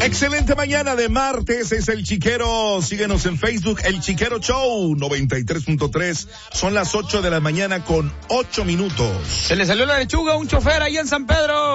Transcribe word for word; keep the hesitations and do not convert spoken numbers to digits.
Excelente mañana de martes, es El Chiquero. Síguenos en Facebook, El Chiquero Show noventa y tres punto tres. Son las ocho de la mañana con ocho minutos. Se le salió la lechuga a un chofer ahí en San Pedro.